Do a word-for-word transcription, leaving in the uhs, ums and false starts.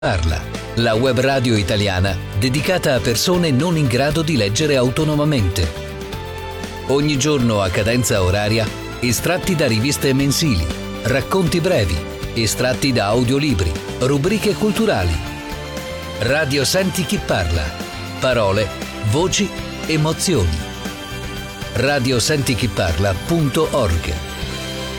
Parla, la web radio italiana dedicata a persone non in grado di leggere autonomamente. Ogni giorno a cadenza oraria, estratti da riviste mensili, racconti brevi, estratti da audiolibri, rubriche culturali. Radio Senti Chi Parla. Parole, voci, emozioni. radiosentichiparla punto org